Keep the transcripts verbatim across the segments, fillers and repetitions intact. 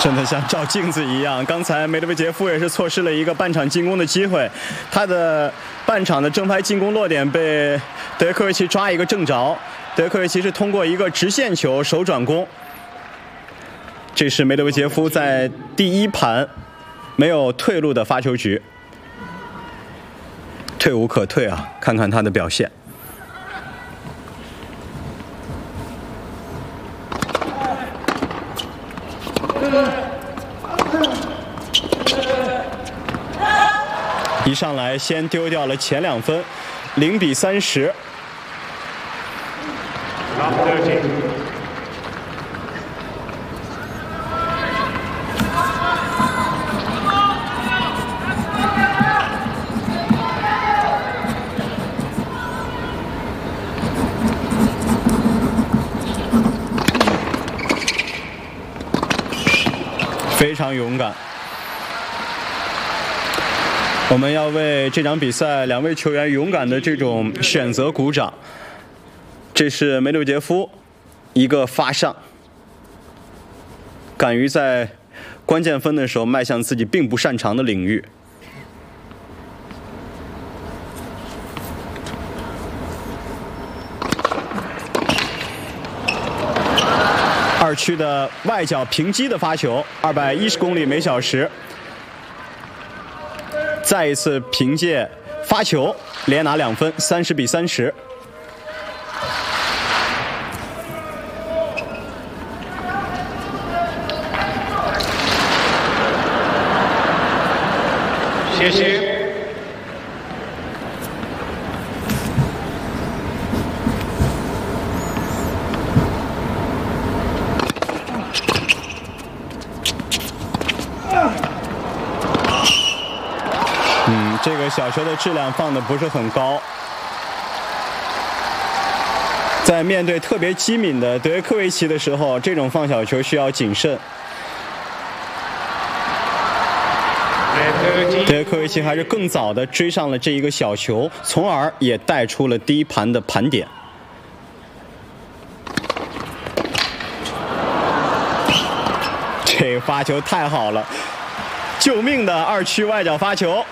真的像照镜子一样。刚才梅德韦杰夫也是错失了一个半场进攻的机会，他的半场的正拍进攻落点被德约科维奇抓一个正着，德约科维奇是通过一个直线球手转攻。这是梅德韦杰夫在第一盘没有退路的发球局，退无可退啊！看看他的表现。一上来先丢掉了前两分，零比三十。非常勇敢。我们要为这场比赛两位球员勇敢的这种选择鼓掌。这是梅德韦杰夫一个发上，敢于在关键分的时候迈向自己并不擅长的领域。二区的外角平击的发球，二百一十公里每小时。再一次凭借发球连拿两分，三十比三十。 谢谢。 嗯，这个小球的质量放的不是很高，在面对特别机敏的德约科维奇的时候，这种放小球需要谨慎。德约科维奇还是更早的追上了这一个小球，从而也带出了第一盘的盘点。这个发球太好了，救命的二区外角发球。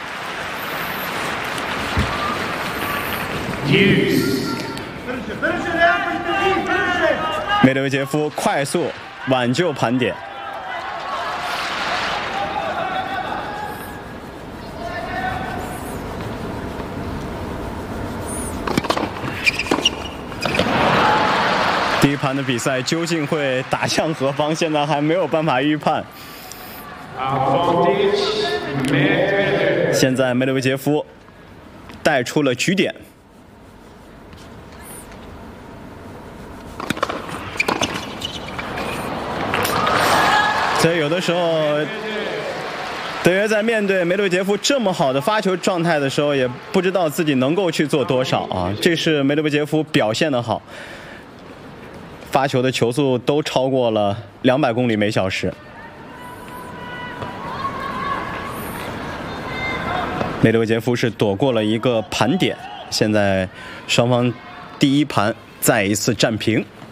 梅德韦杰夫快速挽救盘点。第一盘的比赛究竟会打向何方？现在还没有办法预判。现在梅德韦杰夫带出了局点。所以有的时候，德约在面对梅德韦杰夫这么好的发球状态的时候，也不知道自己能够去做多少啊。这是梅德韦杰夫表现得好，发球的球速都超过了两百公里每小时。梅德韦杰夫是躲过了一个盘点，现在双方第一盘再一次战平。